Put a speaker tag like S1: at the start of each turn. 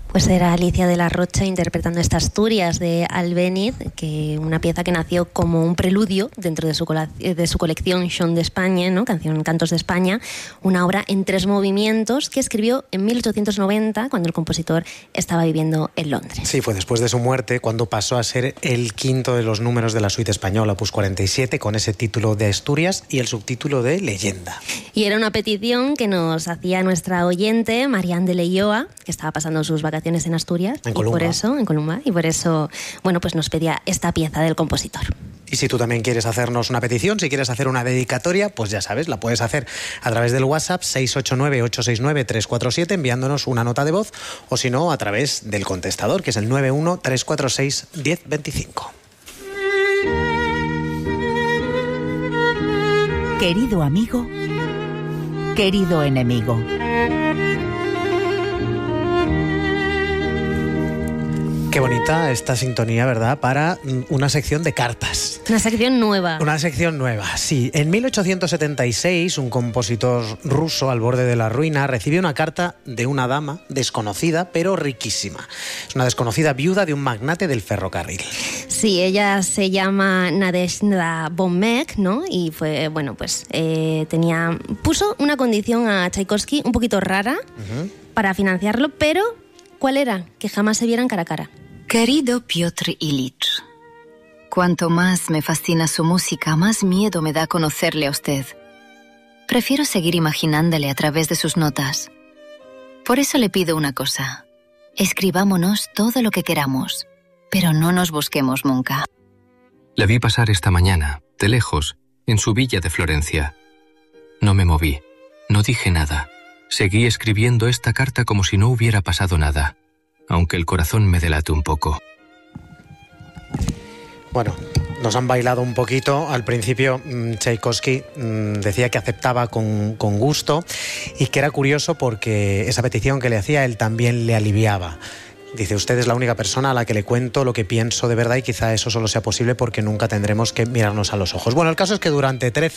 S1: Pues era Alicia de la Rocha interpretando esta Asturias de Albéniz, que una pieza que nació como un preludio dentro de su colección Chant d'Espagne, ¿no? Canción Cantos de España, una obra en 3 movimientos que escribió en 1890 cuando el compositor estaba viviendo en Londres.
S2: Sí, fue después de su muerte cuando pasó a ser el 5º de los números de la suite española, opus 47, con ese título de Asturias y el subtítulo de Leyenda.
S1: Y era una petición que nos hacía nuestra oyente, Marianne de Leioa, que estaba pasando sus vacaciones en Asturias, en Columba, y por eso, bueno, pues nos pedía esta pieza del compositor.
S2: Y si tú también quieres hacernos una petición, si quieres hacer una dedicatoria, pues ya sabes, la puedes hacer a través del WhatsApp 689-869-347, enviándonos una nota de voz, o si no, a través del contestador, que es el 91-346-1025.
S3: Querido amigo, querido enemigo.
S2: Qué bonita esta sintonía, ¿verdad? Para una sección de cartas.
S1: Una sección nueva.
S2: Una sección nueva, sí. En 1876, un compositor ruso al borde de la ruina recibió una carta de una dama desconocida, pero riquísima. Es una desconocida viuda de un magnate del ferrocarril.
S1: Sí, ella se llama Nadezhda Bonmek, ¿no? Y fue, bueno, pues puso una condición a Tchaikovsky un poquito rara para financiarlo, pero ¿cuál era? Que jamás se vieran cara a cara.
S4: Querido Piotr Ilich, cuanto más me fascina su música, más miedo me da conocerle a usted. Prefiero seguir imaginándole a través de sus notas. Por eso le pido una cosa. Escribámonos todo lo que queramos, pero no nos busquemos nunca.
S5: La vi pasar esta mañana, de lejos, en su villa de Florencia. No me moví, no dije nada. Seguí escribiendo esta carta como si no hubiera pasado nada, aunque el corazón me delate un poco.
S2: Bueno, nos han bailado un poquito. Al principio Tchaikovsky decía que aceptaba con gusto y que era curioso porque esa petición que le hacía él también le aliviaba. Dice, usted es la única persona a la que le cuento lo que pienso de verdad y quizá eso solo sea posible porque nunca tendremos que mirarnos a los ojos. Bueno, el caso es que durante 13